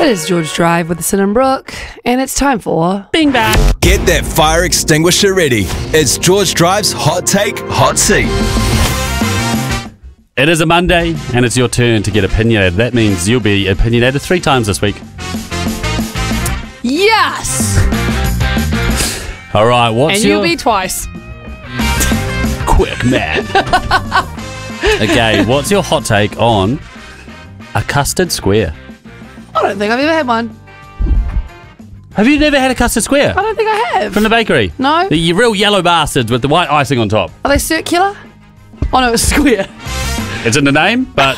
It is George Drive with Sin and Brooke, and it's time for Bing Bang. Get that fire extinguisher ready. It's George Drive's Hot Take, Hot Seat. It is a Monday, and it's your turn to get opinionated. That means you'll be opinionated 3 times this week. Yes! All right, what's And you'll be twice. quick, man? Okay, what's your hot take on a custard square? I don't think I've ever had one. Have you never had a custard square? I don't think I have. From the bakery? No. The real yellow bastards with the white icing on top. Are they circular? Oh no, it's square. It's in the name, but...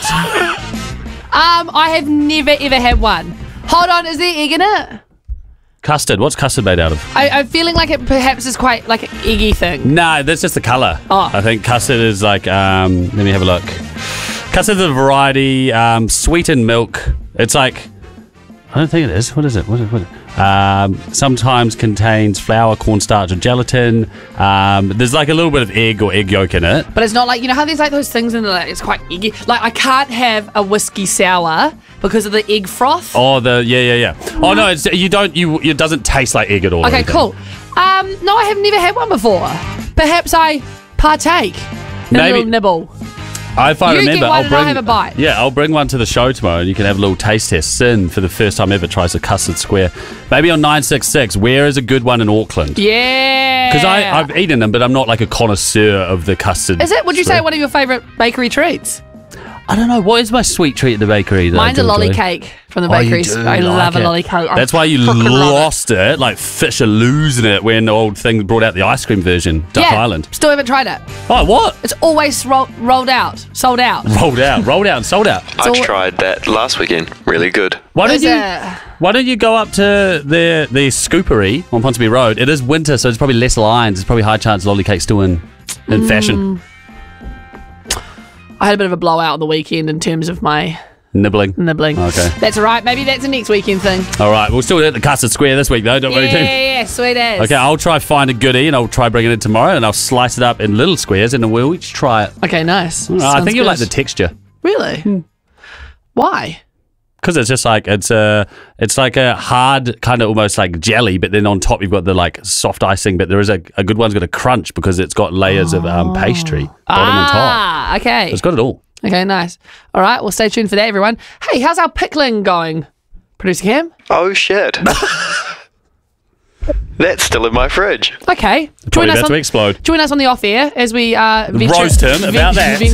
I have never ever had one. Hold on, is there egg in it? Custard. What's custard made out of? I'm feeling like it perhaps is quite like an eggy thing. No, that's just the colour. Oh. I think custard is like, let me have a look. Custard's a variety, sweetened milk. It's like, I don't think it is. What is it? What is it? Sometimes contains flour, cornstarch, or gelatin. There's like a little bit of egg or egg yolk in it. But it's not like, you know how there's like those things and like, it's quite eggy. Like I can't have a whiskey sour because of the egg froth. Oh, yeah. Oh no, it doesn't taste like egg at all. Okay, cool. No, I have never had one before. Perhaps I partake in a little nibble. If I You remember, get one and I'll have a bite. Yeah, I'll bring one to the show tomorrow, and you can have a little taste test. Sin, for the first time ever, tries a custard square. Maybe on 966. Where is a good one in Auckland? Yeah. Because I've eaten them, but I'm not like a connoisseur of the custard. Is it? Would you say square. one of your favourite bakery treats? I don't know. What is my sweet treat at the bakery? Mine's a lolly cake from the bakery. I love a lolly cake. That's why you lost it, like fish are losing it when the old thing brought out the ice cream version, Duck Island. Still haven't tried it. Oh, what? It's always rolled out, sold out. Rolled out and sold out. I tried that last weekend. Really good. Why don't you go up to the Scoopery on Ponsonby Road? It is winter, so there's probably less lines. There's probably high chance lolly cake's still in fashion. I had a bit of a blowout on the weekend in terms of my Nibbling. Okay. That's all right. Maybe that's a next weekend thing. All right. We'll still at the custard square this week, though. Don't worry, team. Yeah, sweet as. Okay, I'll try find a goodie, and I'll try bring it in tomorrow, and I'll slice it up in little squares, and then we'll each try it. Okay, nice. I think you'll like the texture. Really? Why? Because it's just like it's like a hard kind of almost like jelly, but then on top you've got the like soft icing. But there is a good one's got a crunch because it's got layers of pastry bottom and top. Ah, okay. So it's got it all. Okay, nice. All right, well, stay tuned for that, everyone. Hey, how's our pickling going, Producer Cam? Oh shit. That's still in my fridge. Okay. Probably about to explode. Join us on the off air as we Roast him about that.